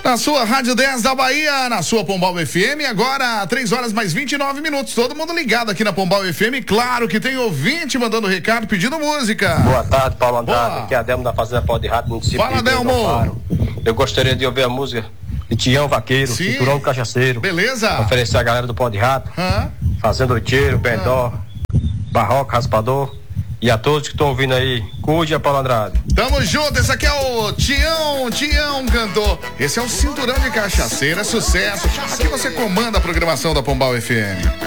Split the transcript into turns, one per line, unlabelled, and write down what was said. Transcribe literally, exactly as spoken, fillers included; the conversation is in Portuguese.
Na sua Rádio dez da Bahia, na sua Pombal F M, agora três horas mais vinte e nove minutos. Todo mundo ligado aqui na Pombal F M. Claro que tem ouvinte mandando recado, pedindo música.
Boa tarde, Paulo Andrade. Aqui é Adelmo da Fazenda Pó de Rato, município
Fala,
de
Adelmo.
Eu gostaria de ouvir a música de Tião Vaqueiro,
Sim.
Cinturão do Cachaceiro.
Beleza.
Oferecer a galera do Pó de Rato,
Hã?
Fazenda Oiteiro, Bendó, Barroca, Raspador. E a todos que estão ouvindo aí, cuide a Paulo Andrade.
Tamo junto, esse aqui é o Tião, Tião cantor. Esse é o Cinturão de Cachaceiro, é sucesso. Aqui você comanda a programação da Pombal F M.